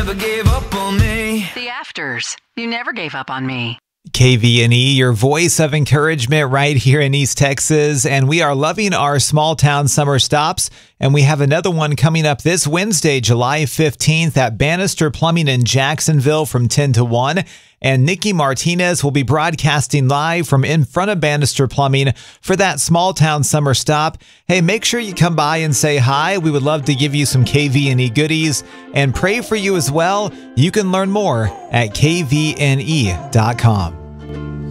never gave up on me. The Afters. You never gave up on me. KVNE, your voice of encouragement right here in East Texas. And we are loving our small town summer stops. And we have another one coming up this Wednesday, July 15th at Bannister Plumbing in Jacksonville from 10 to 1. And Nikki Martinez will be broadcasting live from in front of Bannister Plumbing for that small town summer stop. Hey, make sure you come by and say hi. We would love to give you some KVNE goodies and pray for you as well. You can learn more at kvne.com.